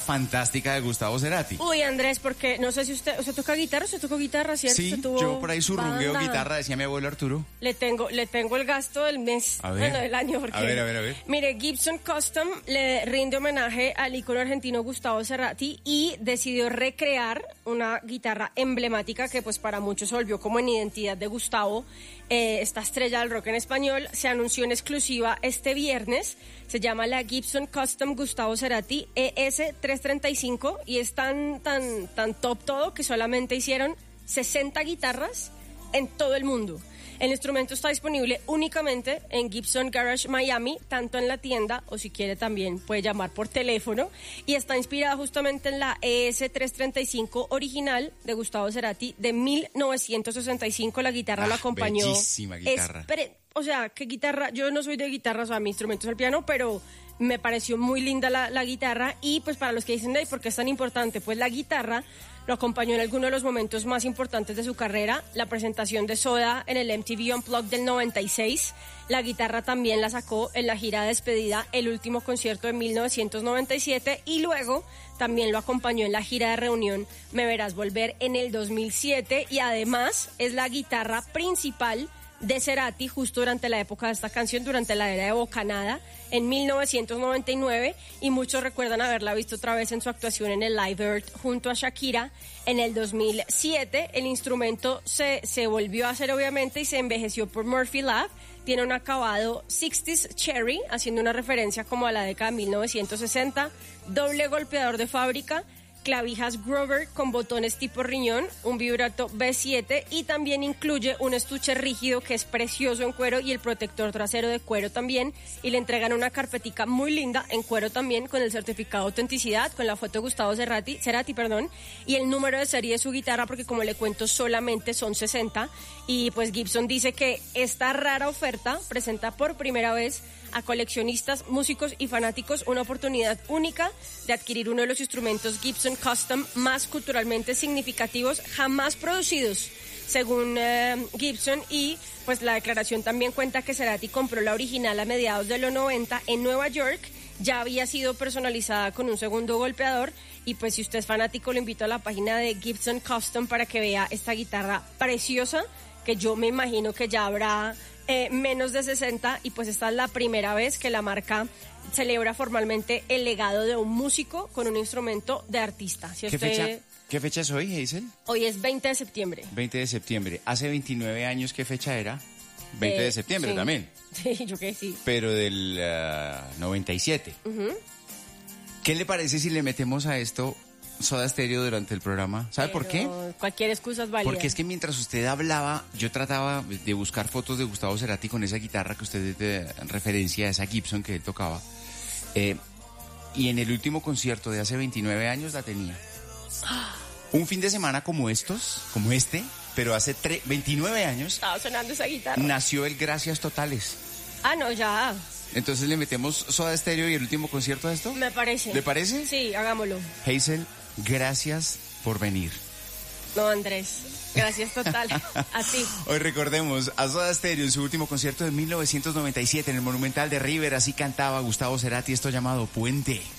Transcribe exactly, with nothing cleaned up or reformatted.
fantástica de Gustavo Cerati. Uy, Andrés, porque no sé si usted, usted toca guitarra, usted tocó guitarra, ¿cierto? Sí, ¿Usted tuvo yo por ahí surrungueo banda? guitarra, decía mi abuelo Arturo. Le tengo, le tengo el gasto del mes, A ver, bueno, del año. Porque, a ver, a ver, a ver. Mire, Gibson Custom le rinde homenaje al ícono argentino Gustavo Cerati y decidió recrear una guitarra emblemática que pues para muchos se volvió como en identidad de Gustavo. Eh, esta estrella del rock en español se anunció en exclusiva este viernes. Se llama la Gibson Custom Gustavo Cerati E S trescientos treinta y cinco y es tan, tan, tan top todo que solamente hicieron sesenta guitarras en todo el mundo. El instrumento está disponible únicamente en Gibson Garage Miami, tanto en la tienda o si quiere también puede llamar por teléfono, y está inspirada justamente en la E S trescientos treinta y cinco original de Gustavo Cerati de mil novecientos sesenta y cinco. La guitarra Ah, la acompañó. bellísima guitarra. Espere, o sea, ¿qué guitarra? Yo no soy de guitarra, o sea, mi instrumento es el piano, pero me pareció muy linda la, la guitarra. Y pues para los que dicen, ¿por qué es tan importante? Pues la guitarra lo acompañó en alguno de los momentos más importantes de su carrera, la presentación de Soda en el M T V Unplugged del noventa y seis. La guitarra también la sacó en la gira de despedida, el último concierto de mil novecientos noventa y siete, y luego también lo acompañó en la gira de reunión Me Verás Volver en el dos mil siete, y además es la guitarra principal de Cerati justo durante la época de esta canción, durante la era de Bocanada en mil novecientos noventa y nueve, y muchos recuerdan haberla visto otra vez en su actuación en el Live Earth junto a Shakira en el dos mil siete. El instrumento se, se volvió a hacer obviamente y se envejeció por Murphy Lab. Tiene un acabado sesenta Cherry, haciendo una referencia como a la década de mil novecientos sesenta, doble golpeador de fábrica, clavijas Grover con botones tipo riñón, un vibrato B siete y también incluye un estuche rígido que es precioso en cuero y el protector trasero de cuero también, y le entregan una carpetica muy linda en cuero también con el certificado de autenticidad, con la foto de Gustavo Cerati, Cerati, perdón, y el número de serie de su guitarra, porque como le cuento solamente son sesenta, y pues Gibson dice que esta rara oferta presenta por primera vez a coleccionistas, músicos y fanáticos una oportunidad única de adquirir uno de los instrumentos Gibson Custom más culturalmente significativos jamás producidos, según eh, Gibson. Y pues la declaración también cuenta que Cerati compró la original a mediados de los noventa en Nueva York, ya había sido personalizada con un segundo golpeador, y pues si usted es fanático lo invito a la página de Gibson Custom para que vea esta guitarra preciosa, que yo me imagino que ya habrá eh, menos de sesenta, y pues esta es la primera vez que la marca celebra formalmente el legado de un músico con un instrumento de artista. Si ¿Qué, usted... fecha, ¿Qué fecha es hoy, Hazel? Hoy es veinte de septiembre. veinte de septiembre. Hace veintinueve años, ¿qué fecha era? veinte Eh, de septiembre sí. también. Sí, yo que sí. Pero del uh, noventa y siete. Uh-huh. ¿Qué le parece si le metemos a esto Soda Stereo durante el programa? ¿Sabe Pero por qué? Cualquier excusa es válida. Porque es que mientras usted hablaba, yo trataba de buscar fotos de Gustavo Cerati con esa guitarra que usted de referencia a esa Gibson que él tocaba. Eh, y en el último concierto de hace veintinueve años la tenía. Un fin de semana como estos, como este, pero hace tre- veintinueve años, Estaba sonando esa guitarra. nació el Gracias Totales. Ah, no, ya. Entonces le metemos Soda Stereo y el último concierto a esto. Me parece. ¿Le parece? Sí, hagámoslo. Hazel, gracias por venir. No, Andrés. Gracias total. A ti. Hoy recordemos a Soda Stereo en su último concierto de mil novecientos noventa y siete en el Monumental de River. Así cantaba Gustavo Cerati, esto llamado Puente.